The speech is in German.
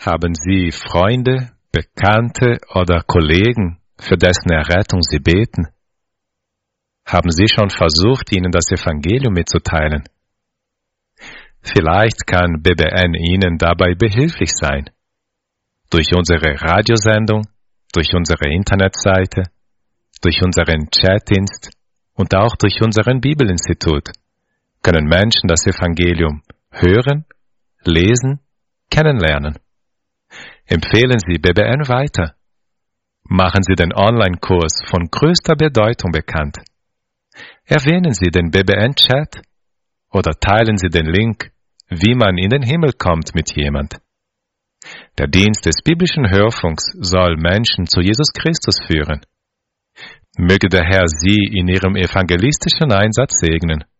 Haben Sie Freunde, Bekannte oder Kollegen, für dessen Errettung Sie beten? Haben Sie schon versucht, ihnen das Evangelium mitzuteilen? Vielleicht kann BBN Ihnen dabei behilflich sein. Durch unsere Radiosendung, durch unsere Internetseite, durch unseren Chatdienst und auch durch unseren Bibelinstitut können Menschen das Evangelium hören, lesen, kennenlernen. Empfehlen Sie BBN weiter. Machen Sie den Online-Kurs von größter Bedeutung bekannt. Erwähnen Sie den BBN-Chat oder teilen Sie den Link, wie man in den Himmel kommt, mit jemand. Der Dienst des biblischen Hörfunks soll Menschen zu Jesus Christus führen. Möge der Herr Sie in Ihrem evangelistischen Einsatz segnen.